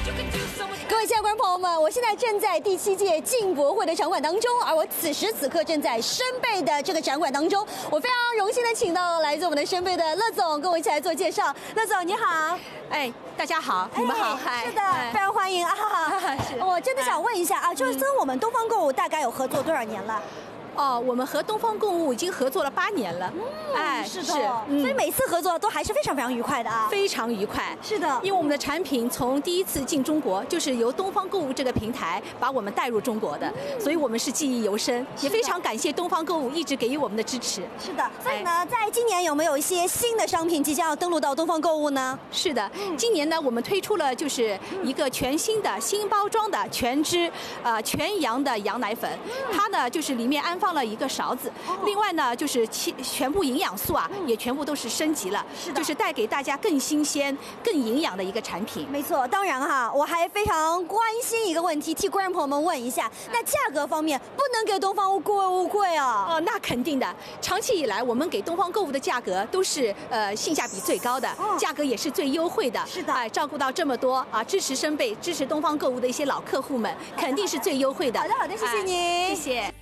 各位亲爱的观众朋友们，我现在正在第7届进博会的场馆当中，而我此时此刻正在深贝的这个展馆当中。我非常荣幸的请到来自我们的深贝的乐总，跟我一起来做介绍。乐总你好。 大家好，你们好， 是的，非常欢迎啊！我真的想问一下啊，就是跟我们东方购物大概有合作多少年了？ 我们和东方购物已经合作了8年了。 是的，所以每次合作都还是非常非常愉快的啊， 非常愉快。 是的， 因为我们的产品从第一次进中国就是由东方购物这个平台把我们带入中国的，所以我们是记忆犹深，也非常感谢东方购物一直给予我们的支持。 是的，所以呢，在今年有没有一些新的商品即将要登陆到东方购物呢？ 是的，今年呢，我们推出了就是一个全新的新包装的全脂全羊的羊奶粉，它呢就是里面安放了一个勺子，另外呢就是全部营养素也全部都是升级了，就是带给大家更新鲜、更营养的一个产品。 没错，当然我还非常关心一个问题，替观众朋友们问一下，那价格方面不能给东方购物贵哦。 那肯定的，长期以来我们给东方购物的价格都是性价比最高的，价格也是最优惠的。 是的， 照顾到这么多支持深贝、支持东方购物的一些老客户们，肯定是最优惠的。 好的，谢谢您， 谢谢。